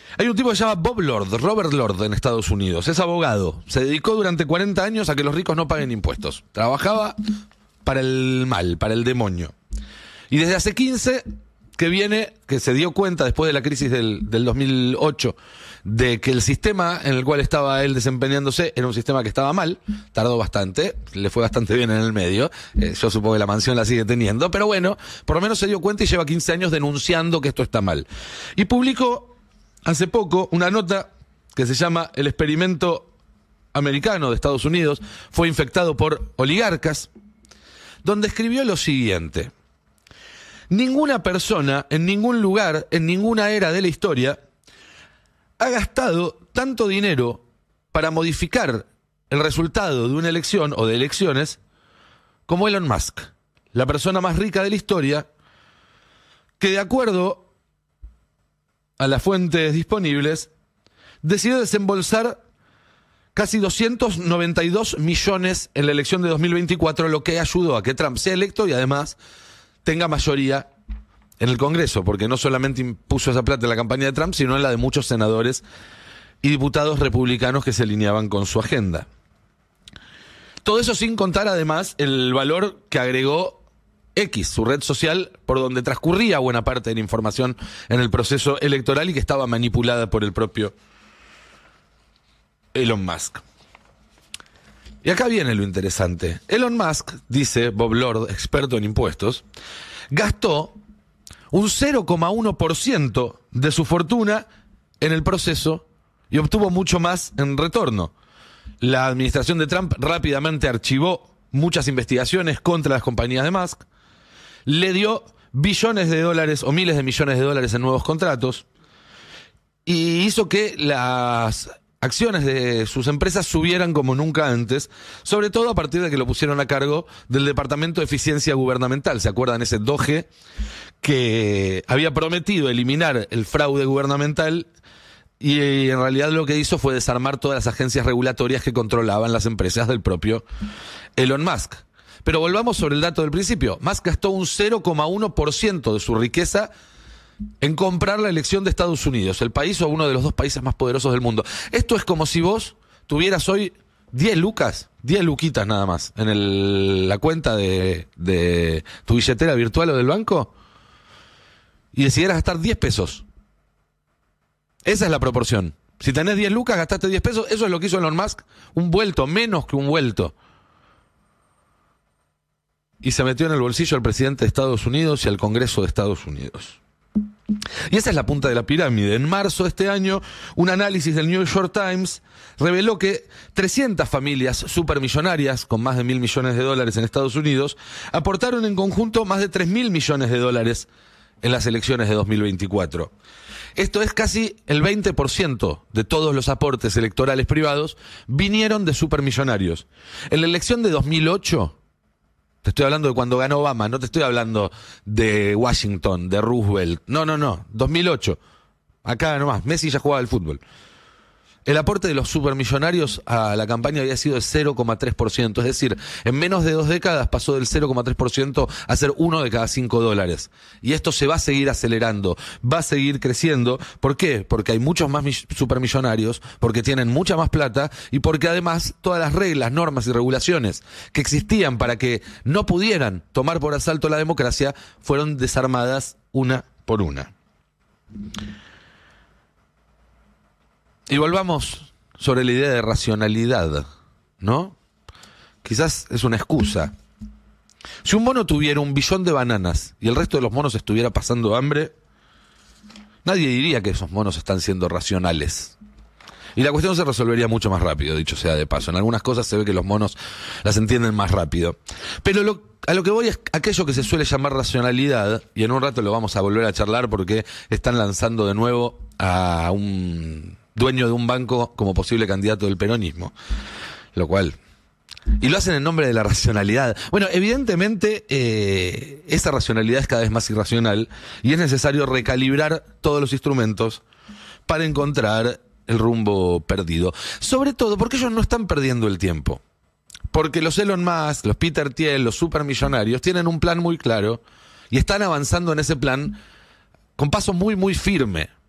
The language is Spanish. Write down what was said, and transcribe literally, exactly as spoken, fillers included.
Hay un tipo que se llama Bob Lord, Robert Lord, en Estados Unidos. Es abogado. Se dedicó durante cuarenta años a que los ricos no paguen impuestos. Trabajaba para el mal, para el demonio. Y desde hace quince que viene, que se dio cuenta después de la crisis del, del dos mil ocho, de que el sistema en el cual estaba él desempeñándose era un sistema que estaba mal. Tardó bastante, le fue bastante bien en el medio. Eh, yo supongo que la mansión la sigue teniendo, pero bueno, por lo menos se dio cuenta y lleva quince años denunciando que esto está mal. Y publicó hace poco una nota que se llama El experimento americano de Estados Unidos fue infectado por oligarcas, donde escribió lo siguiente: ninguna persona, en ningún lugar, en ninguna era de la historia, ha gastado tanto dinero para modificar el resultado de una elección o de elecciones como Elon Musk, la persona más rica de la historia, que de acuerdo a las fuentes disponibles, decidió desembolsar casi doscientos noventa y dos millones en la elección de dos mil veinticuatro, lo que ayudó a que Trump sea electo y además tenga mayoría en el Congreso, porque no solamente impuso esa plata en la campaña de Trump, sino en la de muchos senadores y diputados republicanos que se alineaban con su agenda. Todo eso sin contar además el valor que agregó X, su red social, por donde transcurría buena parte de la información en el proceso electoral y que estaba manipulada por el propio Elon Musk. Y acá viene lo interesante. Elon Musk, dice Bob Lord, experto en impuestos, gastó un cero coma uno por ciento de su fortuna en el proceso y obtuvo mucho más en retorno. La administración de Trump rápidamente archivó muchas investigaciones contra las compañías de Musk, le dio billones de dólares o miles de millones de dólares en nuevos contratos y hizo que las acciones de sus empresas subieran como nunca antes, sobre todo a partir de que lo pusieron a cargo del Departamento de Eficiencia Gubernamental. ¿Se acuerdan ese D O G E que había prometido eliminar el fraude gubernamental y en realidad lo que hizo fue desarmar todas las agencias regulatorias que controlaban las empresas del propio Elon Musk? Pero volvamos sobre el dato del principio. Musk gastó un cero coma uno por ciento de su riqueza en comprar la elección de Estados Unidos, el país o uno de los dos países más poderosos del mundo. Esto es como si vos tuvieras hoy diez lucas, diez luquitas nada más, en el, la cuenta de, de tu billetera virtual o del banco, y decidieras gastar diez pesos. Esa es la proporción. Si tenés diez lucas, gastaste diez pesos. Eso es lo que hizo Elon Musk, un vuelto, menos que un vuelto. Y se metió en el bolsillo al presidente de Estados Unidos y al Congreso de Estados Unidos. Y esa es la punta de la pirámide. En marzo de este año, un análisis del New York Times reveló que trescientas familias supermillonarias con más de mil millones de dólares en Estados Unidos aportaron en conjunto más de tres mil millones de dólares en las elecciones de dos mil veinticuatro. Esto es casi el veinte por ciento de todos los aportes electorales privados vinieron de supermillonarios. En la elección de dos mil ocho, te estoy hablando de cuando ganó Obama, no te estoy hablando de Washington, de Roosevelt. No, no, no. dos mil ocho. Acá nomás. Messi ya jugaba al fútbol. El aporte de los supermillonarios a la campaña había sido de cero coma tres por ciento. Es decir, en menos de dos décadas pasó del cero coma tres por ciento a ser uno de cada cinco dólares. Y esto se va a seguir acelerando, va a seguir creciendo. ¿Por qué? Porque hay muchos más supermillonarios, porque tienen mucha más plata y porque además todas las reglas, normas y regulaciones que existían para que no pudieran tomar por asalto la democracia fueron desarmadas una por una. Y volvamos sobre la idea de racionalidad, ¿no? Quizás es una excusa. Si un mono tuviera un billón de bananas y el resto de los monos estuviera pasando hambre, nadie diría que esos monos están siendo racionales. Y la cuestión se resolvería mucho más rápido, dicho sea de paso. En algunas cosas se ve que los monos las entienden más rápido. Pero lo, a lo que voy es aquello que se suele llamar racionalidad, y en un rato lo vamos a volver a charlar porque están lanzando de nuevo a un dueño de un banco como posible candidato del peronismo, lo cual... Y lo hacen en nombre de la racionalidad. Bueno, evidentemente eh, esa racionalidad es cada vez más irracional y es necesario recalibrar todos los instrumentos para encontrar el rumbo perdido. Sobre todo porque ellos no están perdiendo el tiempo. Porque los Elon Musk, los Peter Thiel, los supermillonarios tienen un plan muy claro y están avanzando en ese plan con paso muy muy firme.